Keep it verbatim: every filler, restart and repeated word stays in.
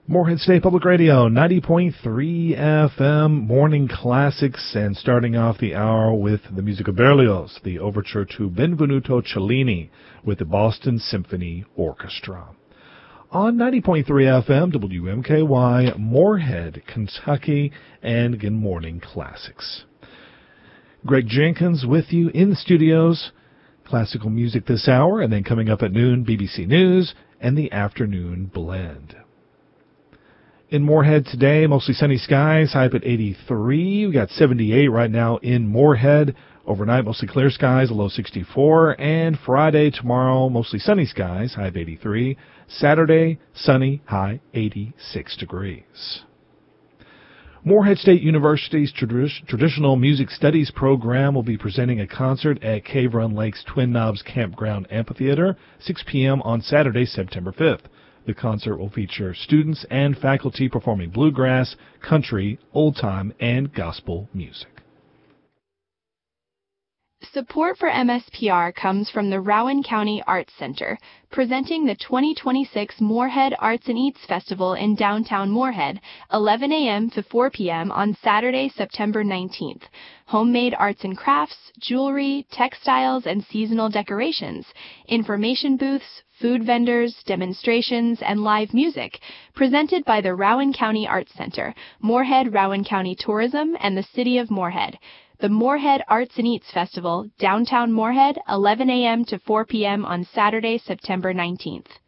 Morehead State Public Radio, ninety point three F M, Morning Classics, and starting off the hour with the music of Berlioz, the overture to Benvenuto Cellini with the Boston Symphony Orchestra. On ninety point three F M, W M K Y, Morehead, Kentucky, and again, Morning Classics. Greg Jenkins with you in the studios, classical music this hour, and then coming up at noon, B B C News and the Afternoon Blend. In Morehead today, mostly sunny skies, high up at eighty-three. We got seventy-eight right now in Morehead. Overnight, mostly clear skies, a low sixty-four. And Friday, tomorrow, mostly sunny skies, high of eighty-three. Saturday, sunny, high eighty-six degrees. Morehead State University's tradi- Traditional Music Studies program will be presenting a concert at Cave Run Lake's Twin Knobs Campground Amphitheater, six p.m. on Saturday, September fifth. The concert will feature students and faculty performing bluegrass, country, old-time, and gospel music. Support for M S P R comes from the Rowan County Arts Center, presenting the twenty twenty-six Morehead Arts and Eats Festival in downtown Morehead, eleven a.m. to four p.m. on Saturday, September nineteenth. Homemade arts and crafts, jewelry, textiles, and seasonal decorations, information booths, food vendors, demonstrations, and live music, presented by the Rowan County Arts Center, Morehead Rowan County Tourism, and the City of Morehead. The Morehead Arts and Eats Festival, downtown Morehead, eleven a.m. to four p.m. on Saturday, September nineteenth.